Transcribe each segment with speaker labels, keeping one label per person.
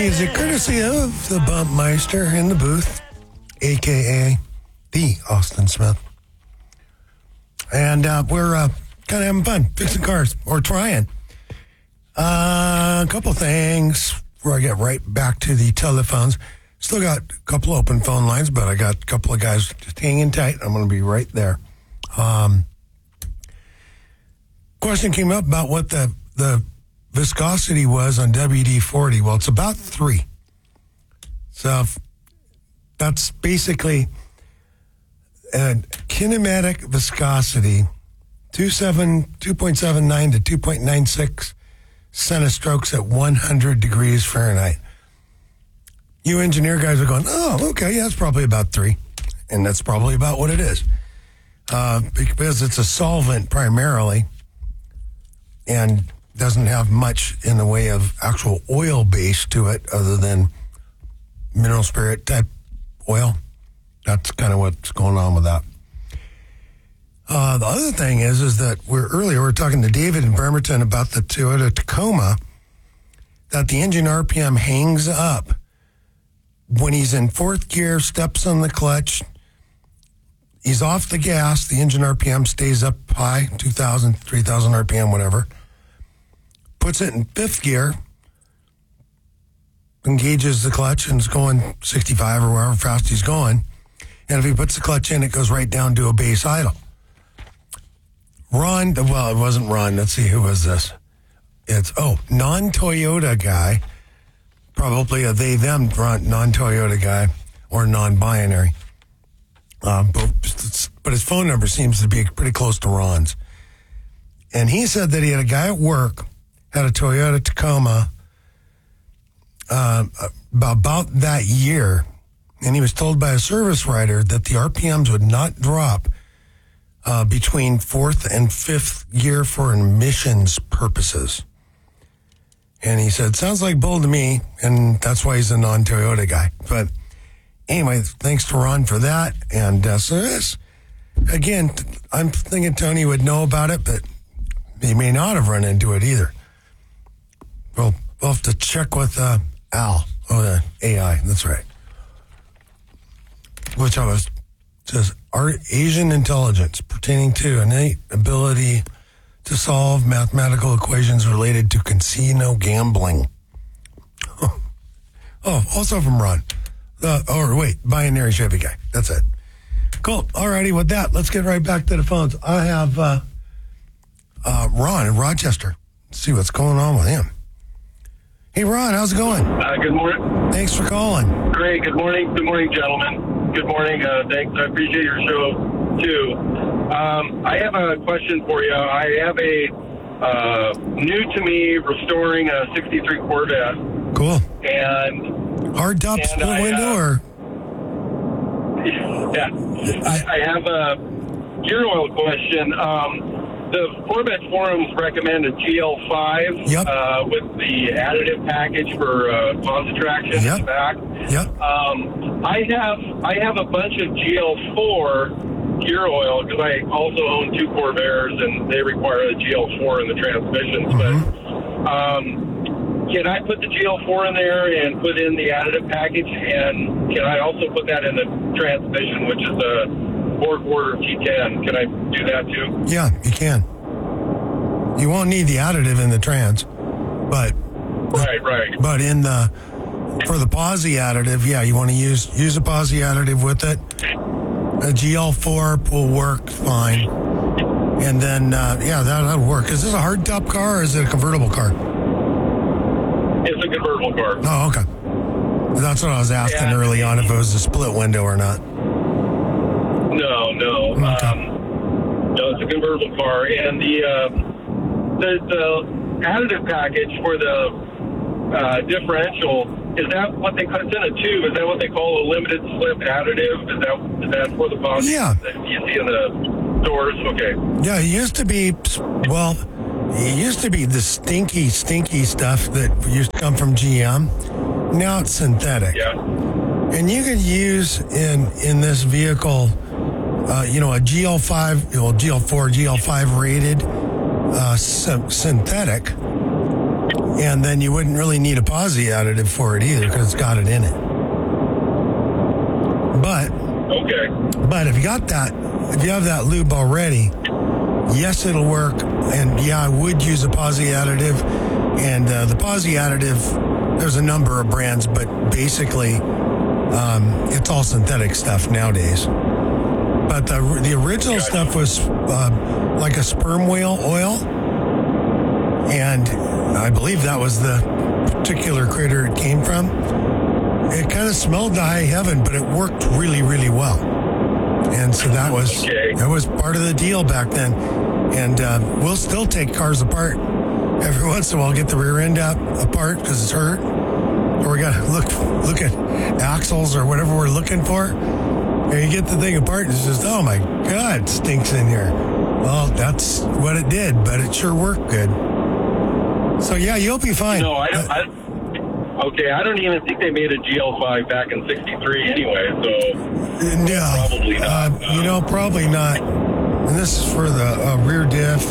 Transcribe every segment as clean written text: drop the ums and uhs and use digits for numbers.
Speaker 1: music courtesy of the Bumpmeister in the booth, a.k.a. the Austin Smith. And we're kind of having fun, fixing cars, or trying. A couple things before I get right back to the telephones. Still got a couple open phone lines, but I got a couple of guys just hanging tight. I'm going to be right there. Question came up about what the viscosity was on WD-40. Well, it's about 3. So that's basically a kinematic viscosity, 2.79 to 2.96 centistrokes at 100 degrees Fahrenheit. You engineer guys are going, oh, okay, yeah, that's probably about 3. And that's probably about what it is. Because it's a solvent primarily and doesn't have much in the way of actual oil base to it other than mineral spirit type oil. That's kind of what's going on with that. The other thing is that we were talking to David in Bremerton about the Toyota Tacoma, that the engine RPM hangs up when he's in fourth gear, steps on the clutch, he's off the gas, the engine RPM stays up high, 2,000, 3,000 RPM, whatever. Puts it in fifth gear, engages the clutch, and is going 65 or wherever fast he's going. And if he puts the clutch in, it goes right down to a base idle. Ron, well, it wasn't Ron. Let's see, who was this? It's, non-Toyota guy. Probably a they-them non-Toyota guy or non-binary. But his phone number seems to be pretty close to Ron's. And he said that he had a guy at work, had a Toyota Tacoma about that year, and he was told by a service writer that the RPMs would not drop between fourth and fifth gear for emissions purposes. And he said, sounds like bull to me, and that's why he's a non-Toyota guy. But anyway, thanks to Ron for that. And so this, again, I'm thinking Tony would know about it, but he may not have run into it either. We'll have to check with Al. Oh, the AI, that's right. Which says, Asian intelligence pertaining to innate ability to solve mathematical equations related to casino gambling. Also from Ron. Binary Chevy guy. That's it. Cool. Alrighty, with that, let's get right back to the phones. I have Ron in Rochester. Let's see what's going on with him. Hey, Ron, how's it going?
Speaker 2: Good morning.
Speaker 1: Thanks for calling.
Speaker 2: Great. Good morning. Good morning, gentlemen. Good morning. Thanks. I appreciate your show, too. I have a question for you. I have a new-to-me restoring a 63 Corvette.
Speaker 1: Cool.
Speaker 2: And
Speaker 1: hard top split window, or?
Speaker 2: Yeah. I have a gear oil question. The Corvette forums recommend a GL5 with the additive package for positive traction in the back.
Speaker 1: Yep.
Speaker 2: I have a bunch of GL4 gear oil because I also own 2 Corvairs and they require a GL4 in the transmissions. But can I put the GL4 in there and put in the additive package? And can I also put that in the transmission, which is a 4-quarter T10? Can I do that too?
Speaker 1: Yeah, you can. You won't need the additive in the trans, but
Speaker 2: right.
Speaker 1: But for the posi additive, you want to use a posi additive with it. A GL4 will work fine, and then that'll work. Is this a hardtop car or is it a convertible car?
Speaker 2: It's a convertible car.
Speaker 1: Oh, okay. That's what I was asking early on, if it was a split window or not.
Speaker 2: No.
Speaker 1: Okay.
Speaker 2: No, it's a convertible car, and the additive package for the differential, is that what they it's in a tube? Is that what they call a limited slip additive? Is that for the box?
Speaker 1: Yeah.
Speaker 2: That you see in the stores? Okay.
Speaker 1: Yeah, it used to be the stinky stuff that used to come from GM. Now it's synthetic.
Speaker 2: Yeah.
Speaker 1: And you could use in this vehicle, a GL5, GL4, GL5 rated synthetic And then you wouldn't really need a posi additive for it either because it's got it in it. But if you got that, if you have that lube already, yes, it'll work. And yeah, I would use a posi additive. And the posi additive, there's a number of brands, but basically it's all synthetic stuff nowadays. But the original stuff was like a sperm whale oil. And I believe that was the particular critter it came from. It kind of smelled to high heaven, but it worked really, really well. And so that was part of the deal back then. And we'll still take cars apart. Every once in a while, get the rear end apart because it's hurt. Or we got to look at axles or whatever we're looking for. And you get the thing apart and it's just, oh my God, it stinks in here. Well, that's what it did, but it sure worked good. So yeah, you'll be fine.
Speaker 2: No, I don't even think they made a GL5 back in '63 anyway. So
Speaker 1: no,
Speaker 2: probably not.
Speaker 1: Probably not. And this is for the rear diff.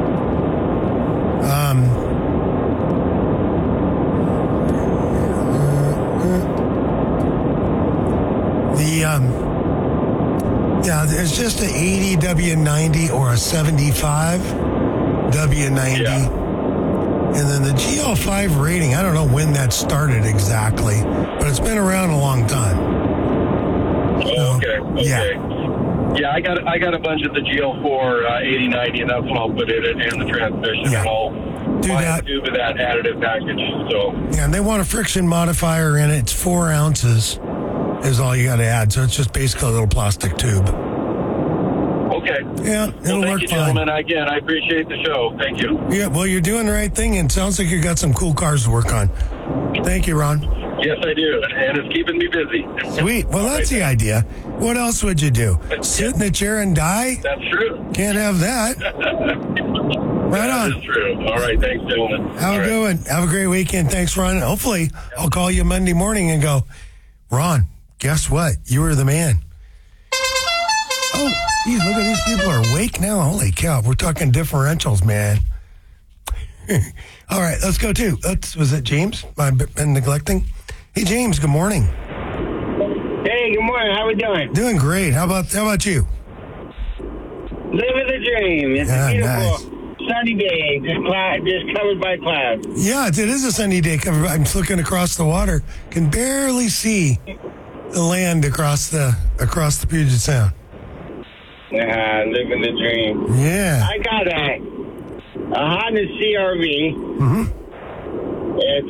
Speaker 1: There's just an 80 W90 or a 75 W90. Yeah. And then the GL5 rating, I don't know when that started exactly, but it's been around a long time.
Speaker 2: Okay. Yeah, I got a bunch of the GL4 8090, and that's what I'll put in it, and the transmission.
Speaker 1: Yeah.
Speaker 2: And I'll
Speaker 1: do that.
Speaker 2: Do that additive package. So
Speaker 1: yeah, and they want a friction modifier in it. It's 4 ounces is all you got to add. So it's just basically a little plastic tube.
Speaker 2: Okay.
Speaker 1: Yeah, it'll work
Speaker 2: you,
Speaker 1: fine.
Speaker 2: Gentlemen. Again, I appreciate the show. Thank you.
Speaker 1: Yeah, well, you're doing the right thing, and it sounds like you got some cool cars to work on. Thank you, Ron.
Speaker 2: Yes, I do, and it's keeping me busy.
Speaker 1: Sweet. Well, that's the idea. What else would you do? Sit in a chair and die?
Speaker 2: That's true.
Speaker 1: Can't have that. Right on.
Speaker 2: That's true. All right. Thanks, gentlemen.
Speaker 1: Have a good one. Have a great weekend. Thanks, Ron. Hopefully, I'll call you Monday morning and go, Ron, guess what? You were the man. Oh, geez, look at these people are awake now. Holy cow. We're talking differentials, man. All right, let's go to. Was it James? I've been neglecting. Hey, James, good morning.
Speaker 3: Hey, good morning. How we doing?
Speaker 1: Doing great. How about you?
Speaker 3: Living the dream. It's a beautiful sunny day, just covered by clouds.
Speaker 1: Yeah, it is a sunny day. I'm looking across the water. Can barely see the land across the Puget Sound.
Speaker 3: Living the dream.
Speaker 1: Yeah.
Speaker 3: I got a Honda CRV.
Speaker 1: Mm-hmm.
Speaker 3: It's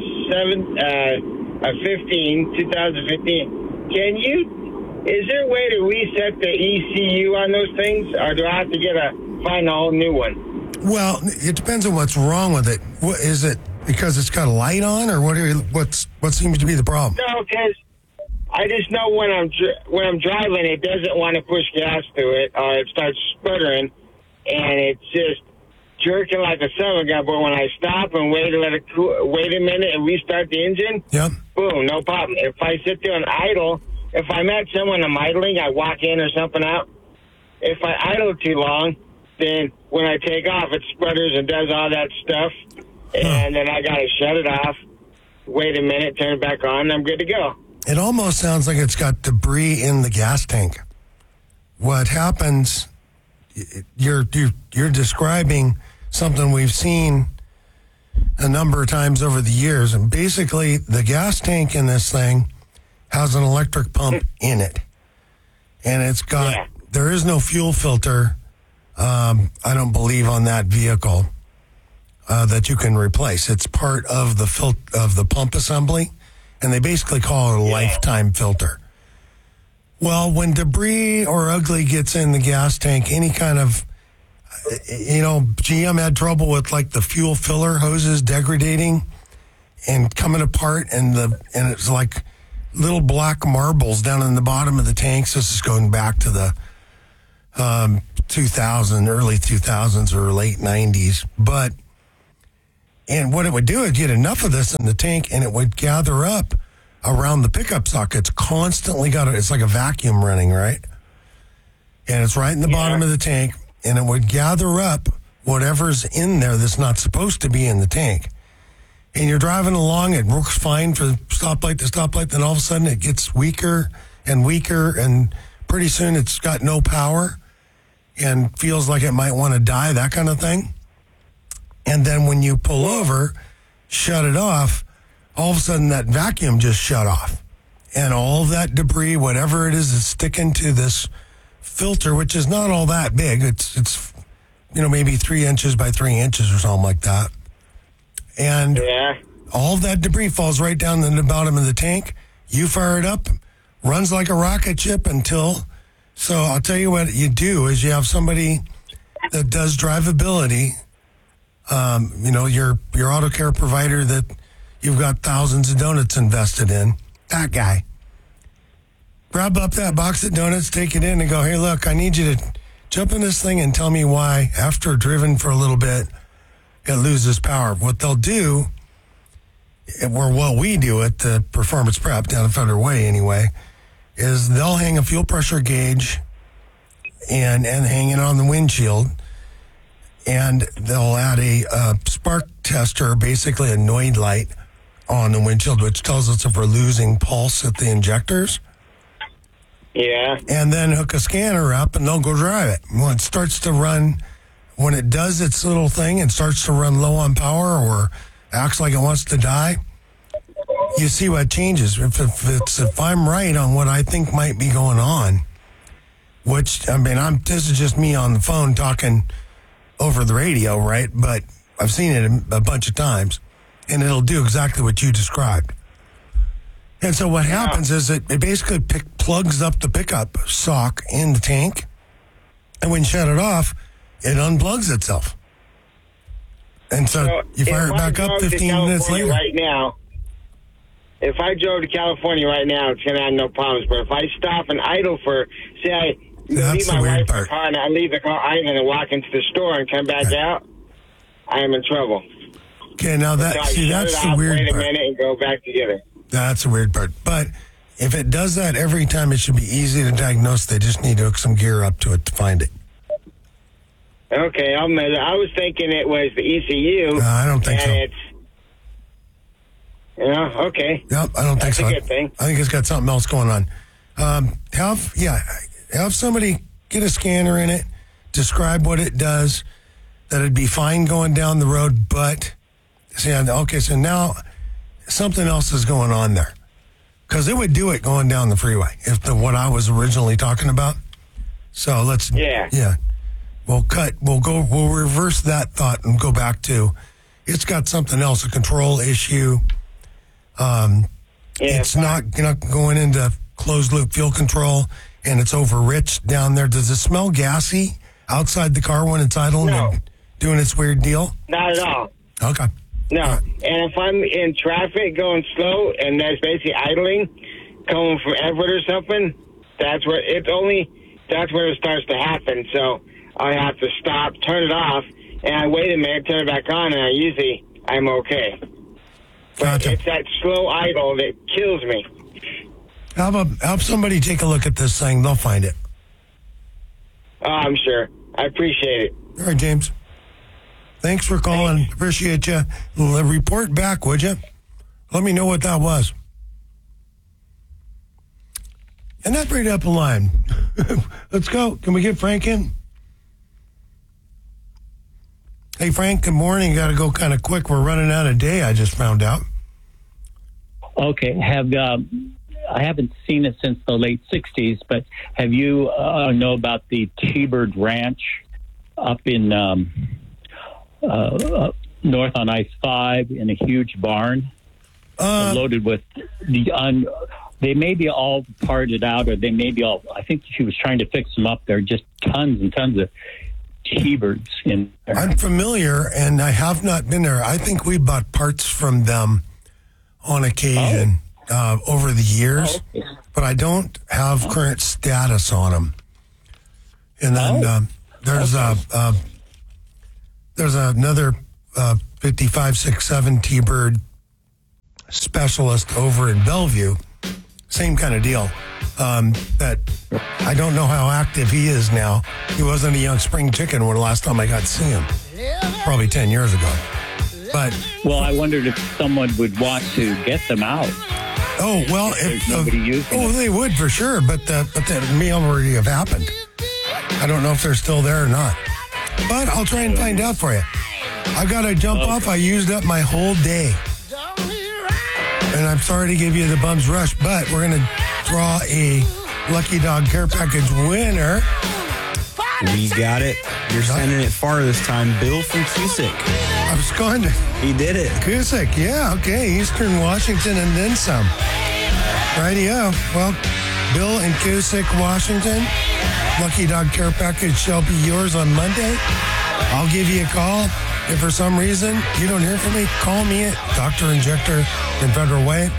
Speaker 3: a 2015. Is there a way to reset the ECU on those things, or do I have to find a whole new one?
Speaker 1: Well, it depends on what's wrong with it. What is it? Because it's got a light on, or what seems to be the problem?
Speaker 3: No, because I just know when I'm driving, it doesn't want to push gas through it, or it starts sputtering, and it's just jerking like a summer gun. But when I stop and wait a minute and restart the engine,
Speaker 1: yep,
Speaker 3: boom, no problem. If I sit there and idle, if I met someone I'm idling, I walk in or something out. If I idle too long, then when I take off, it sputters and does all that stuff, and then I got to shut it off, wait a minute, turn it back on, and I'm good to go.
Speaker 1: It almost sounds like it's got debris in the gas tank. What happens, you're describing something we've seen a number of times over the years, and basically the gas tank in this thing has an electric pump in it. And it's got, there is no fuel filter, I don't believe, on that vehicle that you can replace. It's part of the pump assembly. And they basically call it a lifetime filter. Well, when debris or ugly gets in the gas tank, any kind of, GM had trouble with like the fuel filler hoses degrading and coming apart, and it's like little black marbles down in the bottom of the tanks. This is going back to the early 2000s or late 90s. And what it would do is get enough of this in the tank, and it would gather up around the pickup sockets. Constantly it's like a vacuum running, right? And it's right in the bottom of the tank, and it would gather up whatever's in there that's not supposed to be in the tank. and you're driving along, it works fine for stoplight to stoplight, then all of a sudden it gets weaker and weaker, and pretty soon it's got no power and feels like it might want to die, that kind of thing. And then when you pull over, shut it off, all of a sudden that vacuum just shut off. And all of that debris, whatever it is sticking to this filter, which is not all that big. It's maybe 3 inches by 3 inches or something like that. And all of that debris falls right down in the bottom of the tank. You fire it up, runs like a rocket ship until... So I'll tell you what you do is you have somebody that does drivability, your auto care provider that you've got thousands of donuts invested in, that guy. Grab up that box of donuts, take it in and go, hey, look, I need you to jump in this thing and tell me why, after driven for a little bit, it loses power. What they'll do, or what we do at the Performance Prep down at Federal Way anyway, is they'll hang a fuel pressure gauge and hang it on the windshield, and they'll add a spark tester, basically a Noid light, on the windshield, which tells us if we're losing pulse at the injectors.
Speaker 3: Yeah.
Speaker 1: And then hook a scanner up, and they'll go drive it. When it starts to run, when it does its little thing and starts to run low on power or acts like it wants to die, you see what changes. If I'm right on what I think might be going on, which, this is just me on the phone talking over the radio, right? But I've seen it a bunch of times, and it'll do exactly what you described. And so what happens is it basically plugs up the pickup sock in the tank, and when you shut it off, it unplugs itself. And so you fire it back up 15 minutes later.
Speaker 3: Right now, if I drove to California right now, it's going to have no problems. But if I stop and idle for, say, I leave my wife in the car and I leave the car idling and walk into the store and come back out, I am in trouble.
Speaker 1: Okay, now that's the weird part.
Speaker 3: Wait a minute and go back together.
Speaker 1: That's the weird part. But if it does that every time, it should be easy to diagnose. They just need to hook some gear up to it to find it.
Speaker 3: Okay, I was thinking it was the ECU.
Speaker 1: No, I don't think so.
Speaker 3: Okay.
Speaker 1: Yep, I don't think so.
Speaker 3: That's a good thing.
Speaker 1: I think it's got something else going on. Have somebody get a scanner in it, describe what it does, that it'd be fine going down the road, but so now something else is going on there. Because it would do it going down the freeway, what I was originally talking about. So let's... Yeah. We'll reverse that thought and go back to, it's got something else, a control issue. It's not going into closed loop fuel control, and it's over-rich down there. Does it smell gassy outside the car when it's idling and doing its weird deal?
Speaker 3: Not at all.
Speaker 1: Okay.
Speaker 3: No. Right. And if I'm in traffic going slow and that's basically idling, coming from Everett or something, that's where it starts to happen. So I have to stop, turn it off, and I wait a minute, turn it back on, and I'm okay. But
Speaker 1: gotcha.
Speaker 3: It's that slow idle that kills me.
Speaker 1: Have somebody take a look at this thing. They'll find it.
Speaker 3: Oh, I'm sure. I appreciate it.
Speaker 1: All right, James. Thanks for calling. Thanks. Appreciate you. Report back, would you? Let me know what that was. And that bring up a line. Let's go. Can we get Frank in? Hey, Frank, good morning. Got to go kind of quick. We're running out of day, I just found out.
Speaker 4: Okay. I haven't seen it since the late 60s, but have you know about the T-Bird Ranch up in north on I-5 in a huge barn loaded with they may be all parted out, or they may be all, I think she was trying to fix them up. There are just tons and tons of T-Birds in there.
Speaker 1: I'm familiar, and I have not been there. I think we bought parts from them on occasion over the years, but I don't have current status on them. And then there's another 5567 T-Bird specialist over in Bellevue. Same kind of deal. That I don't know how active he is now. He wasn't a young spring chicken when the last time I got to see him. Probably 10 years ago. But
Speaker 4: Well, I wondered if someone would want to get them out.
Speaker 1: oh well,
Speaker 4: There's nobody using
Speaker 1: oh
Speaker 4: it.
Speaker 1: they would for sure, but that may already have happened. I don't know if they're still there or not, but I'll try and find out for you. I got to jump off. I used up my whole day, and I'm sorry to give you the bum's rush, but we're gonna draw a Lucky Dog Care Package winner.
Speaker 5: We got it. You're sending it far this time. Bill from Cusick.
Speaker 1: I was going to
Speaker 5: He did it.
Speaker 1: Cusick. Yeah, okay. Eastern Washington and then some. Rightio. Well, Bill in Cusick, Washington. Lucky Dog Care Package shall be yours on Monday. I'll give you a call. If for some reason you don't hear from me, call me at Dr. Injector in Federal Way.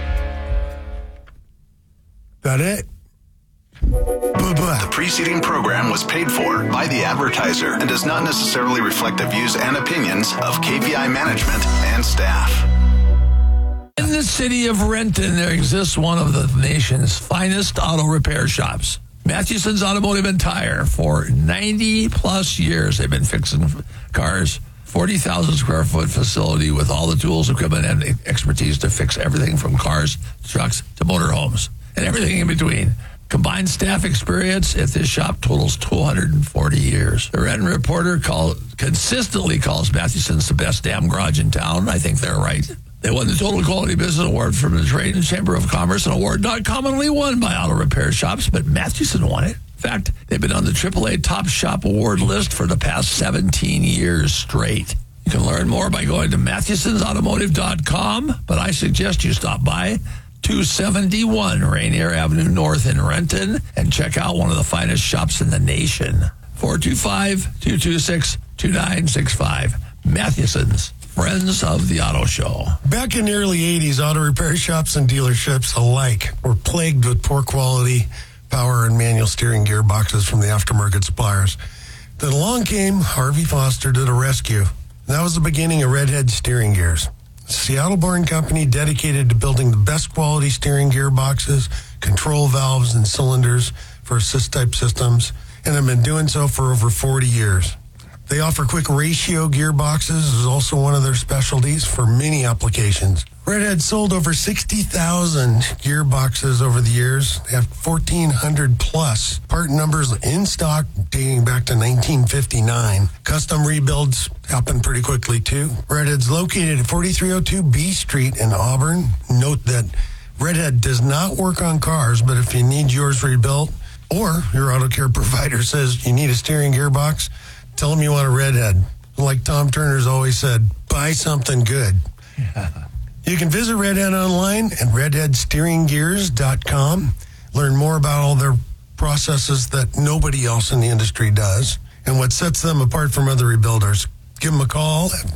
Speaker 1: That it?
Speaker 6: The preceding program was paid for by the advertiser and does not necessarily reflect the views and opinions of KVI management and staff.
Speaker 7: In the city of Renton, there exists one of the nation's finest auto repair shops. Mathewson's Automotive and Tire. For 90 plus years, they've been fixing cars. 40,000 square foot facility with all the tools, equipment, and expertise to fix everything from cars, trucks, to motorhomes, and everything in between. Combined staff experience at this shop totals 240 years. The Renton Reporter consistently calls Mathewson's the best damn garage in town. I think they're right. They won the Total Quality Business Award from the Trade and Chamber of Commerce, an award not commonly won by auto repair shops, but Mathewson won it. In fact, they've been on the AAA Top Shop Award list for the past 17 years straight. You can learn more by going to Mathewson'sAutomotive.com, but I suggest you stop by 271 Rainier Avenue North in Renton and check out one of the finest shops in the nation. 425-226-2965. Mathewson's, Friends of the Auto Show.
Speaker 1: Back in the early 80s, auto repair shops and dealerships alike were plagued with poor quality power and manual steering gearboxes from the aftermarket suppliers. Then along came Harvey Foster to the rescue. That was the beginning of Redhead Steering Gears. A Seattle-born company dedicated to building the best quality steering gearboxes, control valves, and cylinders for assist-type systems, and have been doing so for over 40 years. They offer quick ratio gearboxes is also one of their specialties for many applications. Redhead sold over 60,000 gearboxes over the years. They have 1,400 plus part numbers in stock dating back to 1959. Custom rebuilds happen pretty quickly too. Redhead's located at 4302 B Street in Auburn. Note that Redhead does not work on cars, but if you need yours rebuilt or your auto care provider says you need a steering gearbox, tell them you want a Redhead. Like Tom Turner's always said, buy something good. Yeah. You can visit Redhead online at redheadsteeringgears.com. Learn more about all their processes that nobody else in the industry does and what sets them apart from other rebuilders. Give them a call at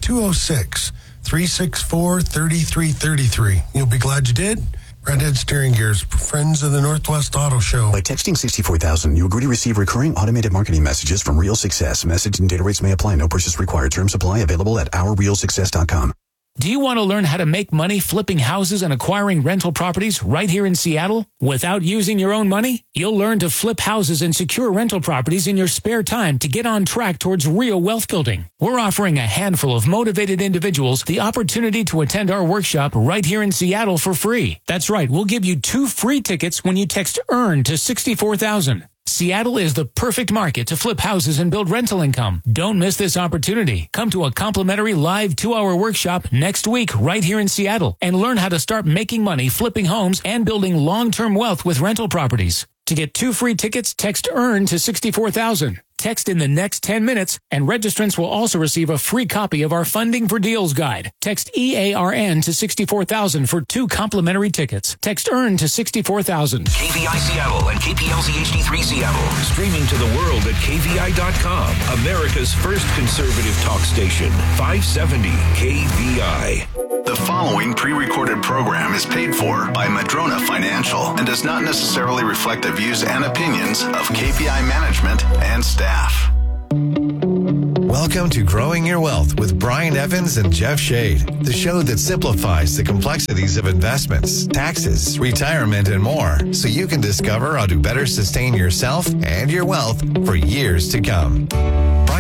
Speaker 1: 206-364-3333. You'll be glad you did. Redhead Steering Gears, Friends of the Northwest Auto Show.
Speaker 8: By texting 64,000, you agree to receive recurring automated marketing messages from Real Success. Message and data rates may apply. No purchase required. Terms apply. Available at OurRealSuccess.com.
Speaker 9: Do you want to learn how to make money flipping houses and acquiring rental properties right here in Seattle without using your own money? You'll learn to flip houses and secure rental properties in your spare time to get on track towards real wealth building. We're offering a handful of motivated individuals the opportunity to attend our workshop right here in Seattle for free. That's right. We'll give you 2 free tickets when you text EARN to 64,000. Seattle is the perfect market to flip houses and build rental income. Don't miss this opportunity. Come to a complimentary live 2-hour workshop next week right here in Seattle and learn how to start making money flipping homes and building long-term wealth with rental properties. To get 2 free tickets, text EARN to 64,000. Text in the next 10 minutes, and registrants will also receive a free copy of our Funding for Deals guide. Text EARN to 64,000 for 2 complimentary tickets. Text EARN to 64,000.
Speaker 10: KVI Seattle and KPLZ HD3 Seattle. Streaming to the world at KVI.com. America's first conservative talk station. 570 KVI.
Speaker 6: The following pre-recorded program is paid for by Madrona Financial and does not necessarily reflect the views and opinions of KVI management and staff.
Speaker 11: Welcome to Growing Your Wealth with Brian Evans and Jeff Shade, the show that simplifies the complexities of investments, taxes, retirement, and more, so you can discover how to better sustain yourself and your wealth for years to come. Brian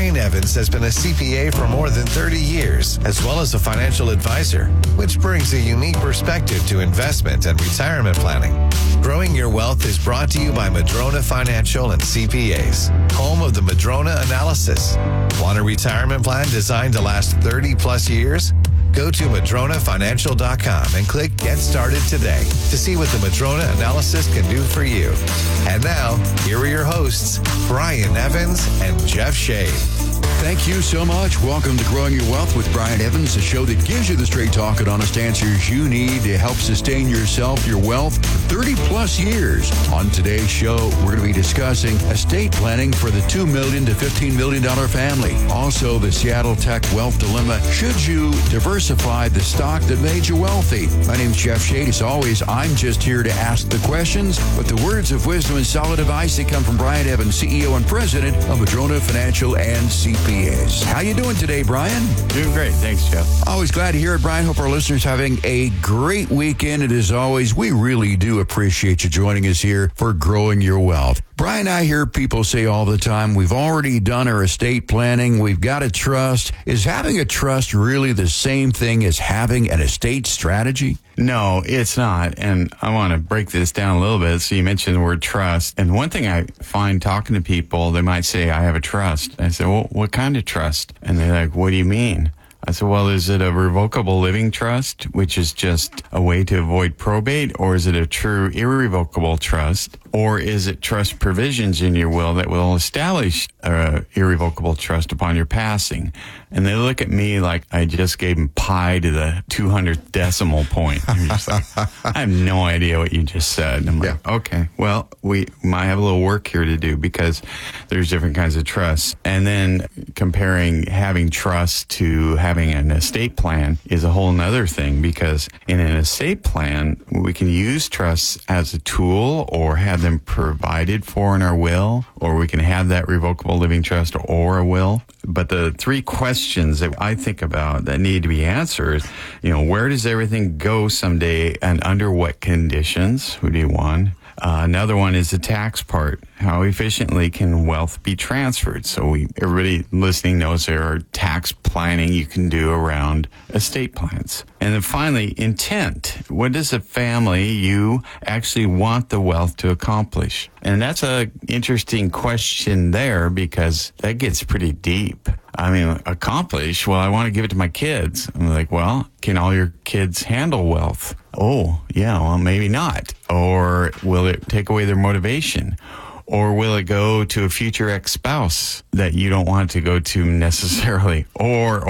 Speaker 11: Brian Evans has been a CPA for more than 30 years, as well as a financial advisor, which brings a unique perspective to investment and retirement planning. Growing Your Wealth is brought to you by Madrona Financial and CPAs, home of the Madrona Analysis. Want a retirement plan designed to last 30 plus years? Go to MadronaFinancial.com and click Get Started today to see what the Madrona Analysis can do for you. And now, here are your hosts, Brian Evans and Jeff Shade.
Speaker 12: Thank you so much. Welcome to Growing Your Wealth with Brian Evans, a show that gives you the straight talk and honest answers you need to help sustain yourself, your wealth, for 30 plus years. On today's show, we're going to be discussing estate planning for the $2 million to $15 million family. Also, the Seattle Tech Wealth Dilemma. Should you diversify the stock that made you wealthy? My name's Jeff Shade. As always, I'm just here to ask the questions, but the words of wisdom and solid advice that come from Brian Evans, CEO and President of Madrona Financial and CPAs. How you doing today, Brian?
Speaker 13: Doing great. Thanks, Jeff.
Speaker 12: Always glad to hear it, Brian. Hope our listeners having a great weekend. And as always, we really do appreciate you joining us here for Growing Your Wealth. Brian, I hear people say all the time, we've already done our estate planning. We've got a trust. Is having a trust really the same thing as having an estate strategy?
Speaker 13: No, it's not. And I want to break this down a little bit. So you mentioned the word trust. And one thing I find talking to people, they might say, I have a trust. I say, well, what kind of trust? And they're like, what do you mean? I said, well, is it a revocable living trust, which is just a way to avoid probate, or is it a true irrevocable trust, or is it trust provisions in your will that will establish an irrevocable trust upon your passing? And they look at me like I just gave them pi to the 200th decimal point. Like, I have no idea what you just said. And I'm like, okay, well, we might have a little work here to do because there's different kinds of trusts. And then comparing having trust to having an estate plan is a whole nother thing, because in an estate plan, we can use trusts as a tool or have them provided for in our will, or we can have that revocable living trust or a will. But the three questions that I think about that need to be answered, where does everything go someday and under what conditions would be one. Another one is the tax part. How efficiently can wealth be transferred? So everybody listening knows there are tax planning you can do around estate plans. And then finally, intent. What does a family you actually want the wealth to accomplish? And that's an interesting question there, because that gets pretty deep. I mean, accomplish, well, I want to give it to my kids. I'm like, well, can all your kids handle wealth? Oh, yeah, well, maybe not. Or will it take away their motivation? Or will it go to a future ex-spouse that you don't want to go to necessarily? Or,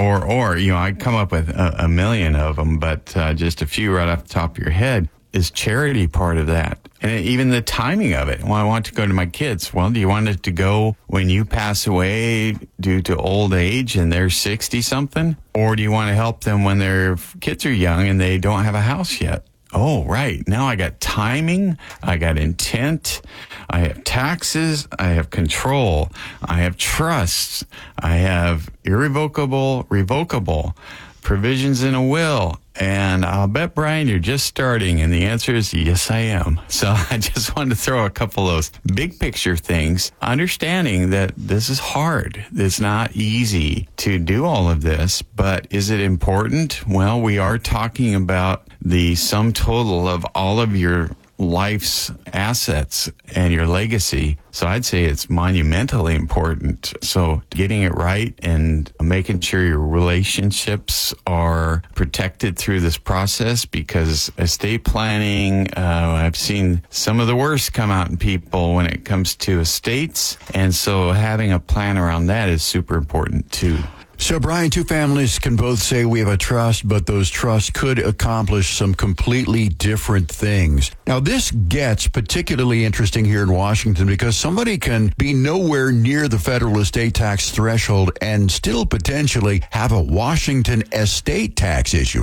Speaker 13: I'd come up with a million of them, but just a few right off the top of your head. Is charity part of that? And even the timing of it. Well, I want to go to my kids. Well, do you want it to go when you pass away due to old age and they're 60-something? Or do you want to help them when their kids are young and they don't have a house yet? Oh, right. Now I got timing, I got intent, I have taxes, I have control, I have trust, I have irrevocable, revocable, provisions in a will. And I'll bet, Brian, you're just starting. And the answer is yes, I am. So I just wanted to throw a couple of those big picture things, understanding that this is hard. It's not easy to do all of this, but is it important? Well, we are talking about the sum total of all of your life's assets and your legacy. So I'd say it's monumentally important. So getting it right and making sure your relationships are protected through this process, because estate planning, I've seen some of the worst come out in people when it comes to estates. And so having a plan around that is super important too.
Speaker 12: So, Brian, two families can both say we have a trust, but those trusts could accomplish some completely different things. Now, this gets particularly interesting here in Washington, because somebody can be nowhere near the federal estate tax threshold and still potentially have a Washington estate tax issue, right?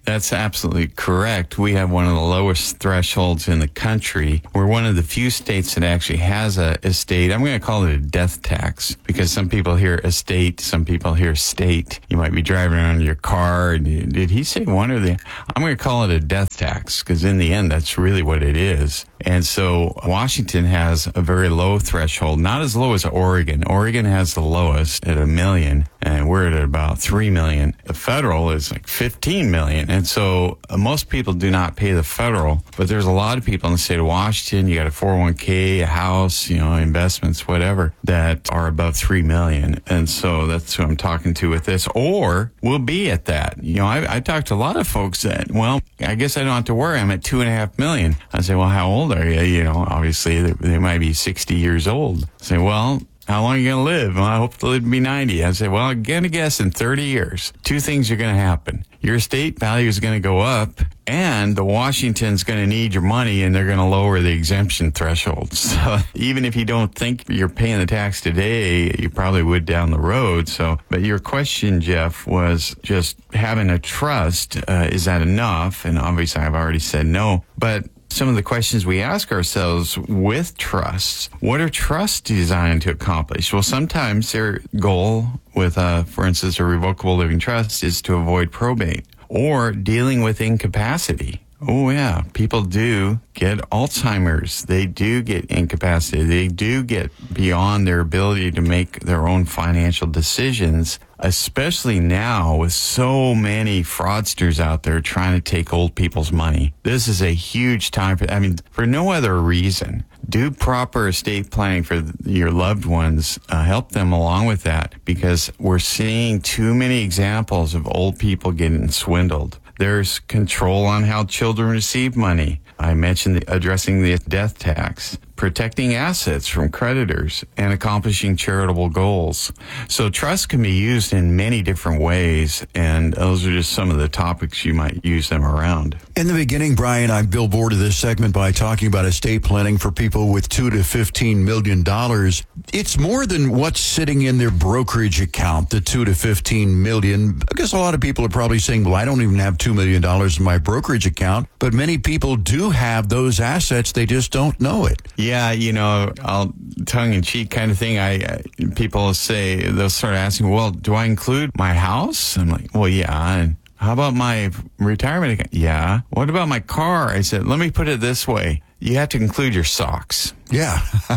Speaker 13: That's absolutely correct. We have one of the lowest thresholds in the country. We're one of the few states that actually has a estate. I'm going to call it a death tax because some people hear estate, some people hear state. You might be driving around in your car. And did he say one or the? I'm going to call it a death tax because in the end, that's really what it is. And so Washington has a very low threshold, not as low as Oregon. Oregon has the lowest at $1 million, and we're at about $3 million. The federal is like $15 million. And so most people do not pay the federal, but there's a lot of people in the state of Washington. You got a 401k, a house, investments, whatever, that are above $3 million. And so that's who I'm talking to with this, or we'll be at that. I talked to a lot of folks that, well, I guess I don't have to worry. I'm at $2.5 million. I say, well, how old are you? Obviously they might be 60 years old. I say, well, how long are you going to live? Well, I hope to live to be 90. I say, well, I'm going to guess in 30 years, two things are going to happen. Your estate value is going to go up, and the Washington's going to need your money, and they're going to lower the exemption threshold. So even if you don't think you're paying the tax today, you probably would down the road. But your question, Jeff, was just having a trust. Is that enough? And obviously, I've already said no. But some of the questions we ask ourselves with trusts, what are trusts designed to accomplish? Well, sometimes their goal with, for instance, a revocable living trust is to avoid probate or dealing with incapacity. Oh, yeah. People do get Alzheimer's. They do get incapacity. They do get beyond their ability to make their own financial decisions, especially now with so many fraudsters out there trying to take old people's money. This is a huge time for no other reason. Do proper estate planning for your loved ones. Help them along with that because we're seeing too many examples of old people getting swindled. There's control on how children receive money. I mentioned addressing the death tax, protecting assets from creditors, and accomplishing charitable goals. So trusts can be used in many different ways, and those are just some of the topics you might use them around.
Speaker 12: In the beginning, Brian, I billboarded this segment by talking about estate planning for people with $2 to $15 million. It's more than what's sitting in their brokerage account, the $2 to $15 million. I guess a lot of people are probably saying, well, I don't even have $2 million in my brokerage account, but many people do have those assets. They just don't know it.
Speaker 13: Yeah, I'll tongue-in-cheek kind of thing. People say, they'll start asking, well, do I include my house? I'm like, well, yeah. And how about my retirement account? Yeah. What about my car? I said, let me put it this way. You have to include your socks.
Speaker 12: Yeah.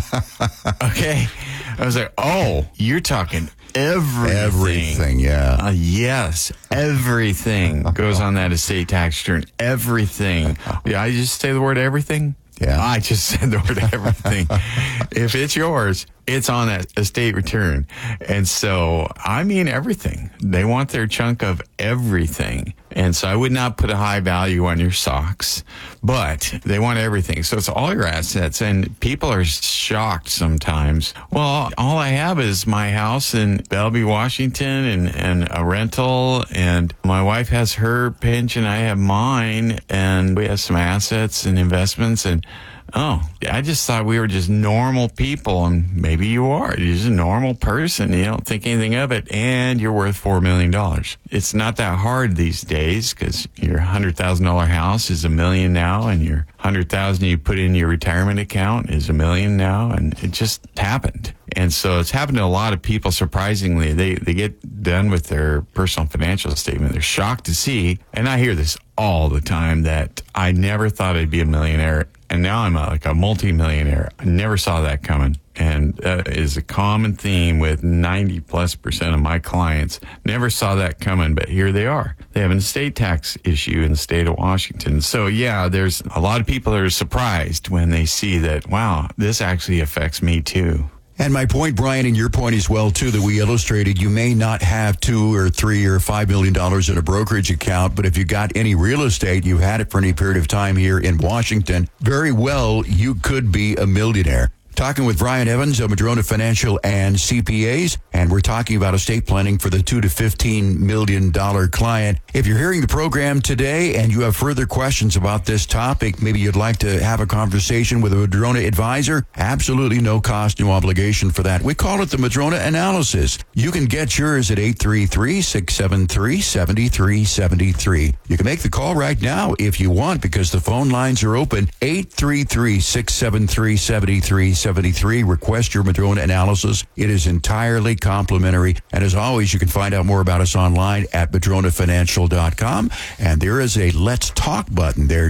Speaker 13: Okay. I was like, oh, you're talking everything.
Speaker 12: Everything, yeah.
Speaker 13: Yes, everything goes on that estate tax return. Everything. Yeah, I just say the word everything?
Speaker 12: Yeah.
Speaker 13: I just said the word everything. If it's yours, it's on that estate return. And so, I mean everything. They want their chunk of everything. And so I would not put a high value on your socks, but they want everything. So it's all your assets. And people are shocked sometimes. Well, all I have is my house in Bellevue, Washington, and a rental. And my wife has her pension. I have mine. And we have some assets and investments. And oh, I just thought we were just normal people, and maybe you are. You're just a normal person. You don't think anything of it, and you're worth $4 million. It's not that hard these days because your $100,000 house is $1 million now, and your $100,000 you put in your retirement account is $1 million now, and it just happened. And so it's happened to a lot of people, surprisingly. They get done with their personal financial statement. They're shocked to see, and I hear this all the time, that I never thought I'd be a millionaire, and now I'm like a multimillionaire. I never saw that coming. And that is a common theme with 90+% of my clients. Never saw that coming, but here they are. They have an estate tax issue in the state of Washington. So yeah, there's a lot of people that are surprised when they see that, wow, this actually affects me too.
Speaker 12: And my point, Brian, and your point as well, too, that we illustrated, you may not have $2 or $3 or $5 million in a brokerage account, but if you got any real estate, you had it for any period of time here in Washington, very well, you could be a millionaire. talking with Brian Evans of Madrona Financial and CPAs, and we're talking about estate planning for the $2 to $15 million client. If you're hearing the program today and you have further questions about this topic, maybe you'd like to have a conversation with a Madrona advisor, absolutely no cost, no obligation for that. We call it the Madrona Analysis. You can get yours at 833-673-7373. You can make the call right now if you want, because the phone lines are open. 833-673-7373. Request your Madrona Analysis. It is entirely complimentary. And as always, you can find out more about us online at madronafinancial.com. And there is a Let's Talk button there.